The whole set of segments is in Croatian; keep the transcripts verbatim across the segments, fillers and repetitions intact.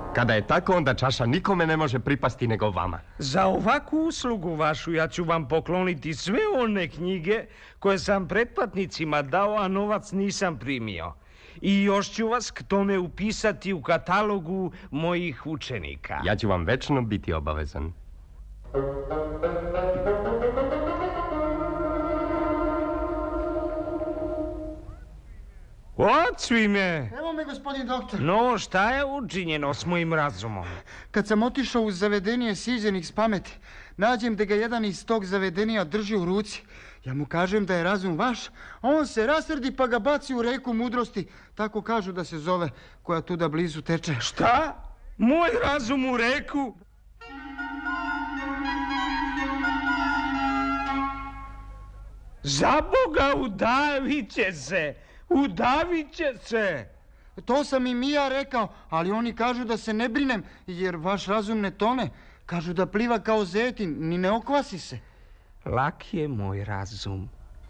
Kada je tako, onda čaša nikome ne može pripasti nego vama. Za ovakvu uslugu vašu ja ću vam pokloniti sve one knjige koje sam pretplatnicima dao, a novac nisam primio. I još ću vas k tome upisati u katalogu mojih učenika. Ja ću vam večno biti obavezan. Ocuj me! Evo me, gospodin doktor. No, šta je učinjeno s mojim razumom? Kad sam otišao u zavedenije siđenih s pameti, nađem da ga jedan iz tog zavedenija drži u ruci. Ja mu kažem da je razum vaš, a on se rasrdi pa ga baci u reku mudrosti. Tako kažu da se zove, koja tuda blizu teče. Šta? Moj razum u reku? Za Boga, udavit će se! Udavit će se! To sam im i ja rekao, ali oni kažu da se ne brinem, jer vaš razum ne tone. Kažu da pliva kao zetin, ni ne okvasi se. Lak je moj razum.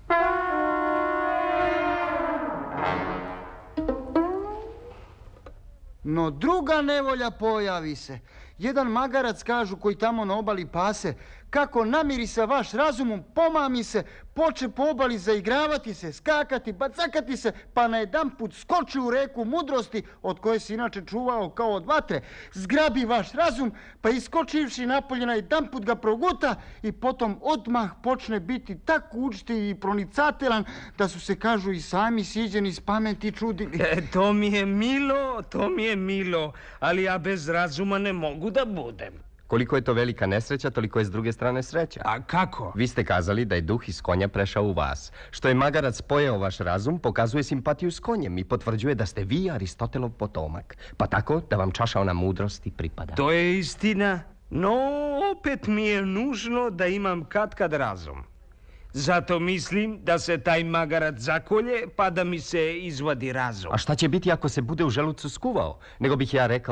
No druga nevolja pojavi se. Jedan magarac, kažu, koji tamo na obali pase, kako namiri sa vaš razumom, pomami se, poče po obali zaigravati se, skakati, bacakati se, pa na jedan put skoči u reku mudrosti, od koje se inače čuvao kao od vatre, zgrabi vaš razum, pa iskočivši napolje na jedan put ga proguta i potom odmah počne biti tako učtiv i pronicatelan da su se, kažu, i sami siđeni s pameti čudili. E, to mi je milo, to mi je milo, ali ja bez razuma ne mogu da budem. Koliko je to velika nesreća, toliko je s druge strane sreća. A kako? Vi ste kazali da je duh iz konja prešao u vas. Što je magarac pojeo vaš razum, pokazuje simpatiju s konjem i potvrđuje da ste vi Aristotelov potomak. Pa tako da vam čaša ona mudrosti pripada. To je istina, no opet mi je nužno da imam katkad razum. Zato mislim da se taj magarac zakolje, pa da mi se izvadi razum. A šta će biti ako se bude u želucu skuvao? Nego bih ja rekao